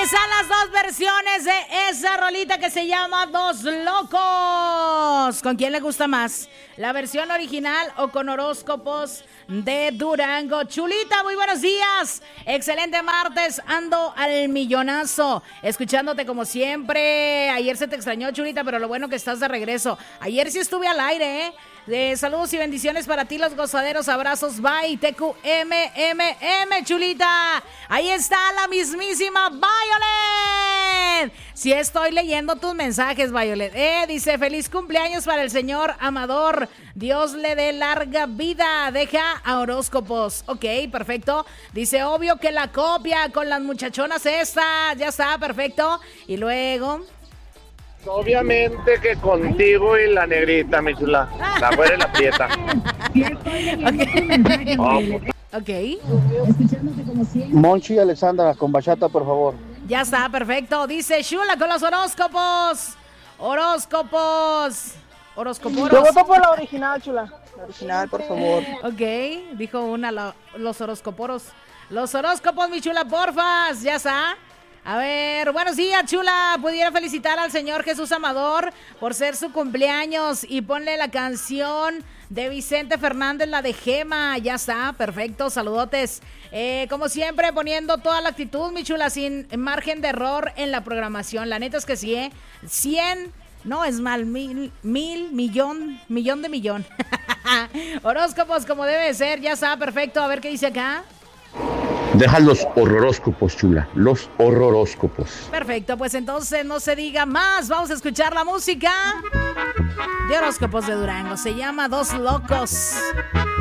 están las dos versiones de esa rolita que se llama Dos Locos. ¿Con quién le gusta más? ¿La versión original o con horóscopos de Durango? Chulita, muy buenos días. Excelente martes, ando al millonazo. Escuchándote como siempre. Ayer se te extrañó, Chulita, pero lo bueno que estás de regreso. Ayer sí estuve al aire, saludos y bendiciones para ti, los gozaderos. Abrazos, bye. TQMMM, Chulita. Ahí está la mismísima Violet. Sí estoy leyendo tus mensajes, Violet. Dice, feliz cumpleaños para el señor Amador. Dios le dé larga vida. Deja a horóscopos. Ok, perfecto. Dice, obvio que la copia con las muchachonas estas. Ya está, perfecto. Y luego... Obviamente que contigo y la negrita, mi chula. La güera y la prieta. Ok. Monchi y Alexandra, con bachata, por favor. Ya está, perfecto. Dice Shula con los horóscopos. Horóscoporos. Yo voto por la original, chula. La original, por favor. Ok, dijo los horóscoporos. Los horóscopos, mi chula, porfas. Ya está. A ver, buenos días, chula. Pudiera felicitar al señor Jesús Amador por ser su cumpleaños y ponle la canción de Vicente Fernández, la de Gema. Ya está, perfecto, saludotes. Como siempre, poniendo toda la actitud, mi chula, sin margen de error en la programación. La neta es que sí, 100, no es mal, mil, millón de millón. Horóscopos como debe ser, ya está, perfecto. A ver qué dice acá. Deja los horroróscopos, chula, los horroróscopos. Perfecto, pues entonces no se diga más. Vamos a escuchar la música de horóscopos de Durango. Se llama Dos Locos.